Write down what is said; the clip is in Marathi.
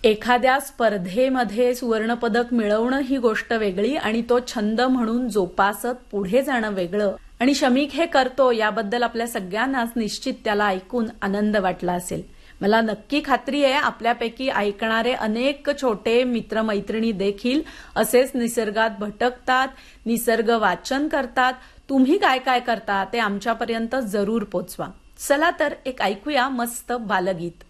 एखाद्या स्पर्धेमध्ये सुवर्णपदक मिळवणं ही गोष्ट वेगळी आणि तो छंद म्हणून जोपासत पुढे जाणं वेगळं. आणि शमीक हे करतो याबद्दल आपल्या सगळ्यांनाच निश्चित त्याला ऐकून आनंद वाटला असेल. मला नक्की खात्री आहे आपल्यापैकी ऐकणारे अनेक छोटे मित्रमैत्रिणी देखील असेच निसर्गात भटकतात, निसर्ग वाचन करतात. तुम्ही काय काय करता ते आमच्यापर्यंत जरूर पोचवा. चला तर एक ऐकूया मस्त बालगीत.